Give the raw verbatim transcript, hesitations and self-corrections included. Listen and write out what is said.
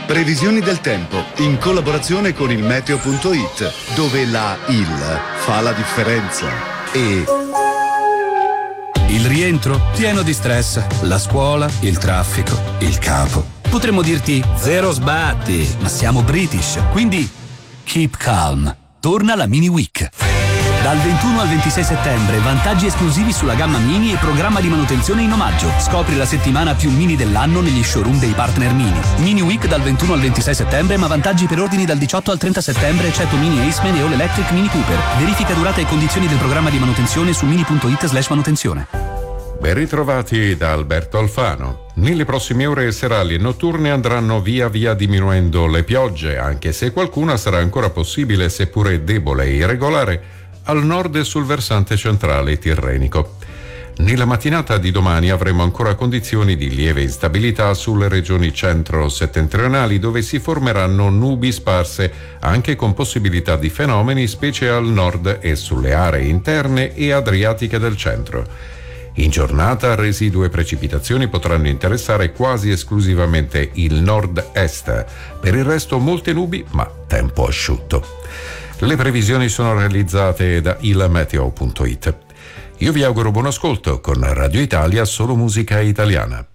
Previsioni del tempo in collaborazione con il meteo punto it, dove la il fa la differenza. E il rientro pieno di stress, la scuola, il traffico, il capo. Potremmo dirti zero sbatti, ma siamo British, quindi keep calm. Torna la Mini Week. Dal ventuno al ventisei settembre, vantaggi esclusivi sulla gamma Mini e programma di manutenzione in omaggio. Scopri la settimana più Mini dell'anno negli showroom dei partner Mini. Mini Week dal ventuno al ventisei settembre, ma vantaggi per ordini dal diciotto al trenta settembre, eccetto Mini Aceman e All Electric Mini Cooper. Verifica durata e condizioni del programma di manutenzione su mini punto it slash manutenzione. Ben ritrovati da Alberto Alfano. Nelle prossime ore serali e notturne andranno via via diminuendo le piogge, anche se qualcuna sarà ancora possibile, seppure debole e irregolare, al nord e sul versante centrale tirrenico. Nella mattinata di domani avremo ancora condizioni di lieve instabilità sulle regioni centro-settentrionali, dove si formeranno nubi sparse, anche con possibilità di fenomeni, specie al nord e sulle aree interne e adriatiche del centro. In giornata residue precipitazioni potranno interessare quasi esclusivamente il nord-est. Per il resto molte nubi, ma tempo asciutto. Le previsioni sono realizzate da il meteo punto it. Io vi auguro buon ascolto con Radio Italia, solo musica italiana.